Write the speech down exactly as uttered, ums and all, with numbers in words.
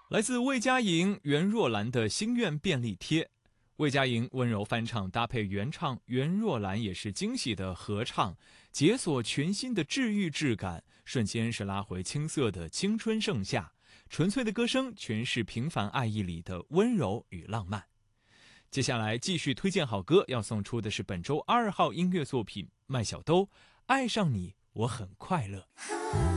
来自魏佳莹、袁若兰的心愿便利贴。魏佳莹温柔翻唱搭配原唱，袁若兰也是惊喜的合唱，解锁全新的治愈质感，瞬间是拉回青涩的青春盛夏，纯粹的歌声诠释平凡爱意里的温柔与浪漫。接下来继续推荐好歌，要送出的是本周二号音乐作品麦小兜，爱上你我很快乐。